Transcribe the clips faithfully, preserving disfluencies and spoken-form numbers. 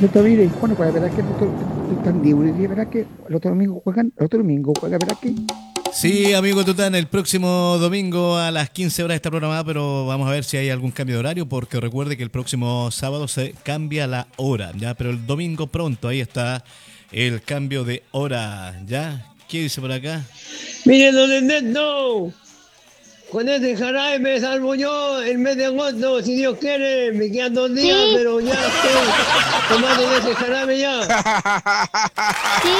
Doctor, mire, bueno, para ver que el otro están libres, y verá que el otro domingo juegan, el otro domingo juega, verá que. Sí, amigo Tután, el próximo domingo a las quince horas está programada, pero vamos a ver si hay algún cambio de horario, porque recuerde que el próximo sábado se cambia la hora, ¿ya? Pero el domingo pronto, ahí está el cambio de hora, ¿ya? ¿Qué dice por acá? Mire, don Ernesto, con ese jarabe me salvo yo el mes de agosto, si Dios quiere, me quedan dos días, Sí. pero ya estoy tomando de ese jarabe ya. Sí,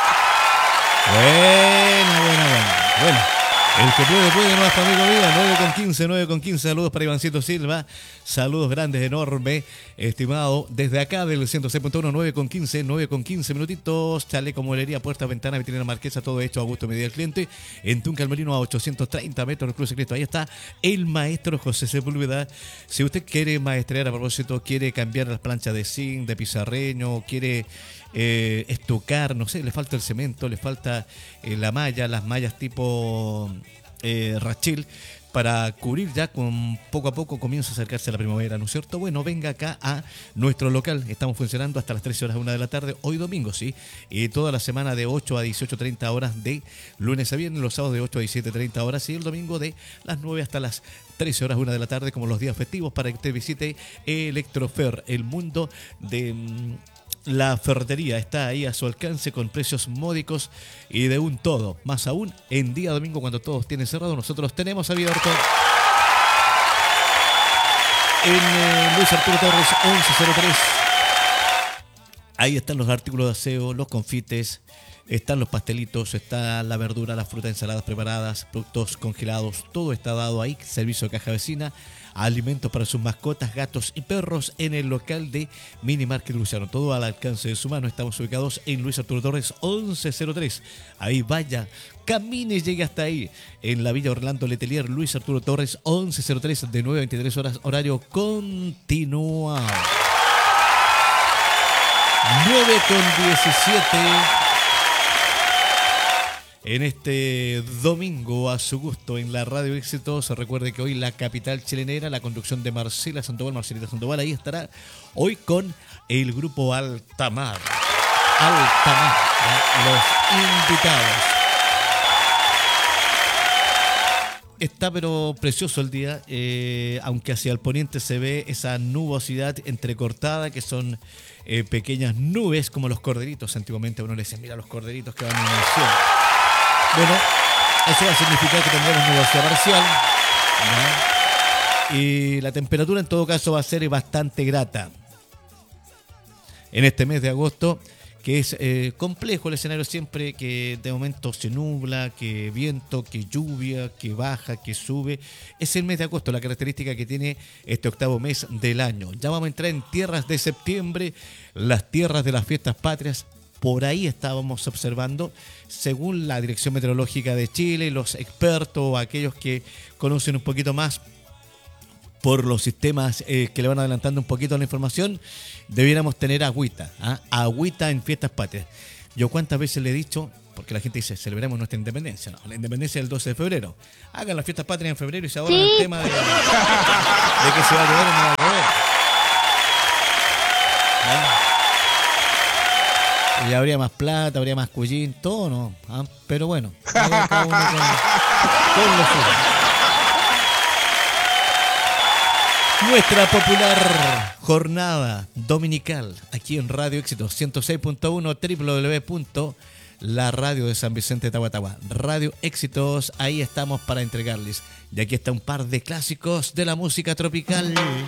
Buena, buena, buena. Bueno, el que puede, puede, no hasta amigo mío. nueve con quince, nueve con quince. Saludos para Ivancito Silva. Saludos grandes, enormes, estimado. Desde acá del ciento seis punto uno, nueve con quince, nueve con quince minutitos. Chaleco, molería, puertas, ventanas, vitrina marquesa, todo hecho a gusto medida del cliente. En Tunca el Merino a ochocientos treinta metros, Cruz de Cristo. Ahí está el maestro José Sepúlveda. Si usted quiere maestrear a propósito, quiere cambiar las planchas de zinc, de pizarreño, quiere eh, estucar, no sé, le falta el cemento, le falta eh, la malla, las mallas tipo eh, rachil, para cubrir ya con poco a poco comienza a acercarse la primavera, ¿no es cierto? Bueno, venga acá a nuestro local, estamos funcionando hasta las trece horas, una de la tarde, hoy domingo, ¿sí? Y toda la semana de ocho a dieciocho treinta horas, de lunes a viernes, los sábados de ocho a diecisiete treinta horas y el domingo de las nueve hasta las trece horas, una de la tarde, como los días festivos, para que usted visite Electrofer, el mundo de... mm, la ferretería está ahí a su alcance con precios módicos y de un todo. Más aún, en día domingo, cuando todos tienen cerrado, nosotros tenemos abierto en eh, Luis Arturo Torres once cero tres. Ahí están los artículos de aseo, los confites, están los pastelitos, está la verdura, las frutas, ensaladas preparadas, productos congelados, todo está dado ahí. Servicio de caja vecina, alimentos para sus mascotas, gatos y perros en el local de Mini Market Luciano. Todo al alcance de su mano. Estamos ubicados en Luis Arturo Torres once cero tres. Ahí vaya, camine y llegue hasta ahí. En la Villa Orlando Letelier, Luis Arturo Torres once cero tres, de nueve a veintitrés horas, horario continuado. nueve con diecisiete. En este domingo a su gusto en la Radio Éxitos. Recuerde que hoy la capital chilenera, la conducción de Marcela Sandoval, Marcelita Sandoval, ahí estará hoy con el grupo Altamar. Altamar, ¿ya? Los invitados. Está pero precioso el día, eh, aunque hacia el poniente se ve esa nubosidad entrecortada, que son eh, pequeñas nubes como los corderitos. Antiguamente uno le decía, mira los corderitos que van en el cielo. Bueno, eso va a significar que tendremos nubosidad parcial, ¿no? Y la temperatura en todo caso va a ser bastante grata en este mes de agosto, que es eh, complejo el escenario siempre, que de momento se nubla, que viento, que lluvia, que baja, que sube. Es el mes de agosto, la característica que tiene este octavo mes del año. Ya vamos a entrar en tierras de septiembre, las tierras de las fiestas patrias. Por ahí estábamos observando, según la Dirección Meteorológica de Chile, los expertos, aquellos que conocen un poquito más por los sistemas eh, que le van adelantando un poquito la información, debiéramos tener agüita, ¿ah? Agüita en fiestas patrias. Yo cuántas veces le he dicho, porque la gente dice, celebremos nuestra independencia. No, la independencia es el doce de febrero. Hagan las fiestas patrias en febrero y se ahorran Sí. el tema de, de que se va a llover o no va a llover. ¿Ah? Y habría más plata, habría más cullín, todo, ¿no? ¿Ah? Pero bueno, allá cada uno con, con lo suyo. Nuestra popular jornada dominical aquí en Radio Éxito ciento seis punto uno, doble u doble u doble u punto la radio de San Vicente de Tahuatahua. Radio Éxitos, ahí estamos para entregarles. Y aquí está un par de clásicos de la música tropical.